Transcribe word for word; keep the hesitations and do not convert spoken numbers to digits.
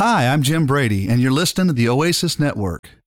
Hi, I'm Jim Brady, and you're listening to the Oasis Network.